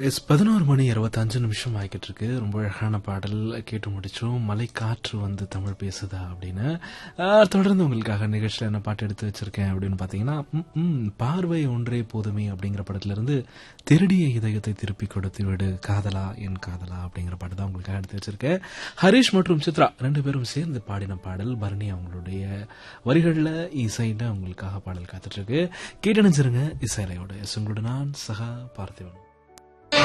11 மணி 25 நிமிஷம் ஆகிக்கிட்டு இருக்கு. ரொம்ப அழகான பாடல் கேட்டு முடிச்சோம். மலை காற்று வந்து தமிழ் பேசுதா அப்படின்னு. தொடர்ந்து உங்களுக்காக நிகழ்ச்சியில் என்ன பாட்டு எடுத்து வச்சிருக்கேன் அப்படின்னு பார்த்தீங்கன்னா, பார்வை ஒன்றே போதுமே அப்படிங்கிற படத்துல இருந்து திருடிய இதயத்தை திருப்பி கொடுத்து விடு காதலா என் காதலா அப்படிங்கிற பாட்டு தான் உங்களுக்காக எடுத்து வச்சிருக்கேன். ஹரிஷ் மற்றும் சித்ரா 2 பேரும் சேர்ந்து பாடின பாடல். பரணி அவங்களுடைய வரிகளில் இசையில உங்களுக்காக பாடல் காத்துட்டு இருக்கு. கேட்டணிச்சிருங்க இசைலையோட. உங்களோட நான் சகா பார்த்திவன்.